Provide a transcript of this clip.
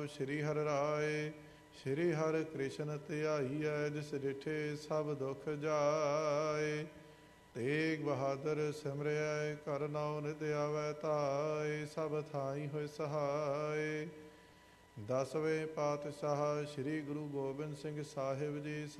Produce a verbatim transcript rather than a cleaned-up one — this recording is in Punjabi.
ਸ਼੍ਰੀ ਹਰਿ ਰਾਏ ਸ਼੍ਰੀ ਹਰਿ ਕ੍ਰਿਸ਼ਨ ਧਿਆਈਐ, ਜਿਸ ਡਿਠੇ ਸਭ ਦੁਖ ਜਾਏ। ਤੇਗ ਬਹਾਦਰ ਸਿਮਰਿਐ, ਕਰ ਨਾਉ ਨਿਤ ਆਵੈ ਧਾਇ, ਸਭ ਥਾਈ ਹੋਇ ਸਹਾਇ। ਦਸਵੇਂ ਪਾਤਸ਼ਾਹ ਸ੍ਰੀ ਗੁਰੂ ਗੋਬਿੰਦ ਸਿੰਘ ਸਾਹਿਬ ਜੀ